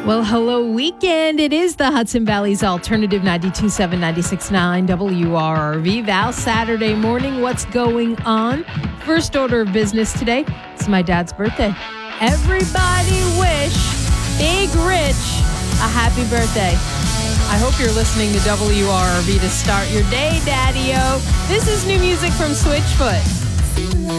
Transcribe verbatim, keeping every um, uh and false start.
Well, hello, weekend. It is the Hudson Valley's Alternative ninety-two point seven, ninety-six point nine W R R V. Val, Saturday morning. What's going on? First order of business today. It's my dad's birthday. Everybody wish Big Rich a happy birthday. I hope you're listening to W R R V to start your day, Daddy-O. This is new music from Switchfoot.